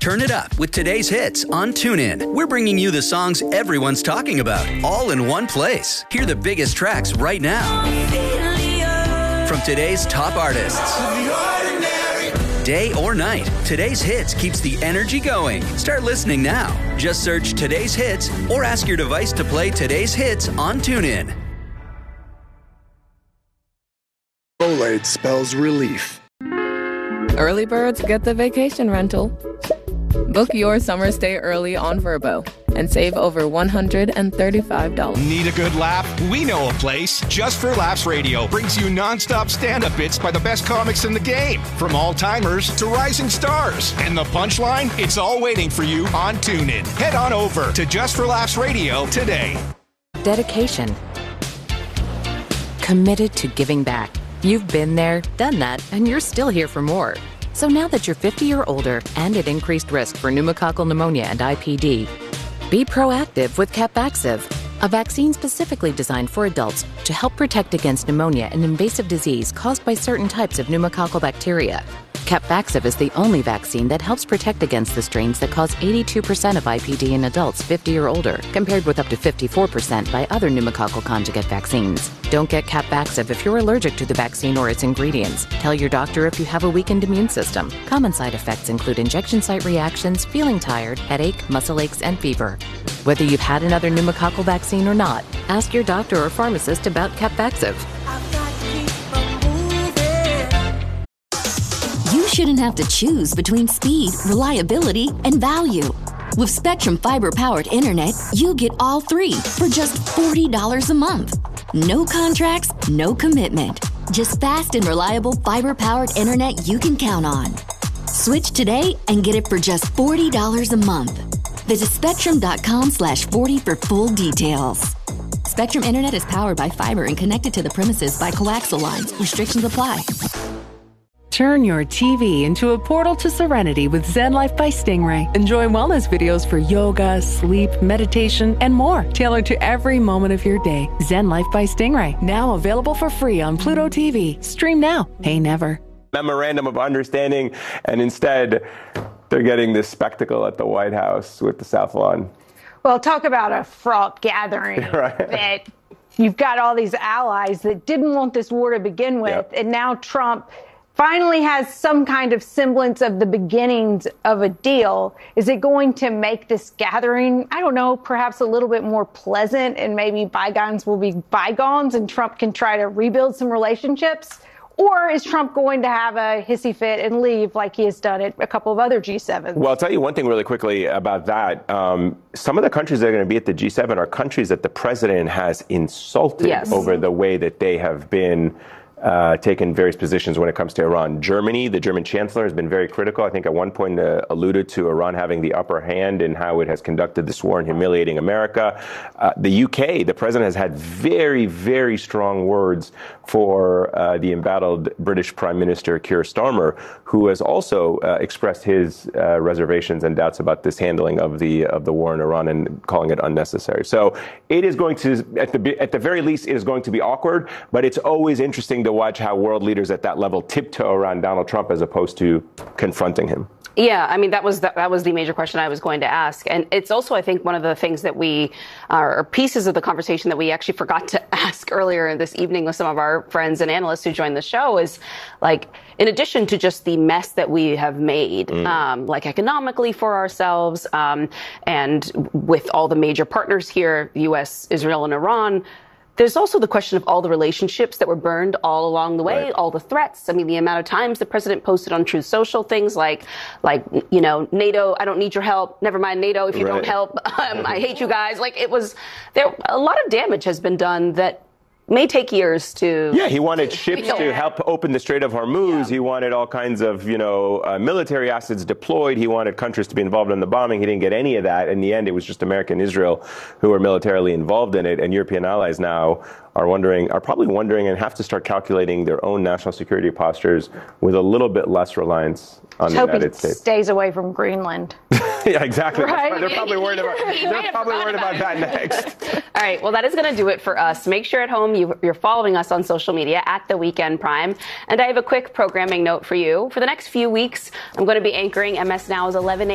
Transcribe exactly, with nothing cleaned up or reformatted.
Turn it up with today's hits on TuneIn. We're bringing you the songs everyone's talking about, all in one place. Hear the biggest tracks right now from today's top artists. Day or night, today's hits keeps the energy going. Start listening now. Just search today's hits or ask your device to play today's hits on TuneIn. Folate spells relief. Early birds get the vacation rental. Book your summer stay early on Vrbo and save over one hundred thirty-five dollars. Need a good laugh? We know a place. Just for Laughs Radio brings you nonstop stand-up bits by the best comics in the game, from all-timers to rising stars. And the punchline? It's all waiting for you on TuneIn. Head on over to Just for Laughs Radio today. Dedication. Committed to giving back. You've been there, done that, and you're still here for more. So now that you're fifty or older and at increased risk for pneumococcal pneumonia and I P D, be proactive with Capvaxive, a vaccine specifically designed for adults to help protect against pneumonia, an invasive disease caused by certain types of pneumococcal bacteria. Capvaxive is the only vaccine that helps protect against the strains that cause eighty-two percent of I P D in adults fifty or older, compared with up to fifty-four percent by other pneumococcal conjugate vaccines. Don't get Capvaxive if you're allergic to the vaccine or its ingredients. Tell your doctor if you have a weakened immune system. Common side effects include injection site reactions, feeling tired, headache, muscle aches, and fever. Whether you've had another pneumococcal vaccine or not, ask your doctor or pharmacist about Capvaxive. You shouldn't have to choose between speed, reliability, and value. With Spectrum Fiber-powered internet, you get all three for just forty dollars a month. No contracts, no commitment. Just fast and reliable fiber-powered internet you can count on. Switch today and get it for just forty dollars a month. Visit spectrum.com slash 40 for full details. Spectrum Internet is powered by fiber and connected to the premises by coaxial lines. Restrictions apply. Turn your T V into a portal to serenity with Zen Life by Stingray. Enjoy wellness videos for yoga, sleep, meditation, and more, tailored to every moment of your day. Zen Life by Stingray, now available for free on Pluto T V. Stream now, pay never. Memorandum of understanding, and instead they're getting this spectacle at the White House with the South Lawn. Well, talk about a fraught gathering. Right. That you've got all these allies that didn't want this war to begin with, yep. And now Trump finally has some kind of semblance of the beginnings of a deal. Is it going to make this gathering, I don't know, perhaps a little bit more pleasant, and maybe bygones will be bygones and Trump can try to rebuild some relationships? Or is Trump going to have a hissy fit and leave like he has done at a couple of other G sevens? Well, I'll tell you one thing really quickly about that. Um, some of the countries that are going to be at the G seven are countries that the president has insulted yes. over the way that they have been Uh, taken various positions when it comes to Iran. Germany, the German chancellor, has been very critical. I think at one point uh, alluded to Iran having the upper hand in how it has conducted this war and humiliating America. Uh, the U K, the president has had very, very strong words for uh, the embattled British Prime Minister Keir Starmer, who has also uh, expressed his uh, reservations and doubts about this handling of the of the war in Iran and calling it unnecessary. So it is going to, at the at the very least, it is going to be awkward. But it's always interesting to watch how world leaders at that level tiptoe around Donald Trump as opposed to confronting him. Yeah, I mean, that was the, that was the major question I was going to ask. And it's also, I think, one of the things that we are pieces of the conversation that we actually forgot to ask earlier this evening with some of our friends and analysts who joined the show is, like, in addition to just the mess that we have made, mm. um, like economically for ourselves, um, and with all the major partners here, the U S, Israel, and Iran, there's also the question of all the relationships that were burned all along the way, right. all the threats. I mean, the amount of times the president posted on Truth Social things like, like, you know, NATO, I don't need your help. Never mind NATO if you right. don't help. Um, I hate you guys. Like, it was there. A lot of damage has been done that may take years to... Yeah, he wanted ships to help open the Strait of Hormuz. Yeah. He wanted all kinds of, you know, uh, military assets deployed. He wanted countries to be involved in the bombing. He didn't get any of that. In the end, it was just America and Israel who were militarily involved in it. And European allies now are wondering, are probably wondering and have to start calculating their own national security postures with a little bit less reliance on the United States. Stays away from Greenland. Yeah, exactly. Right? They're probably worried about, they're probably worried about that next. All right. Well, that is going to do it for us. Make sure at home you, you're following us on social media at The Weekend Prime. And I have a quick programming note for you. For the next few weeks, I'm going to be anchoring M S Now's eleven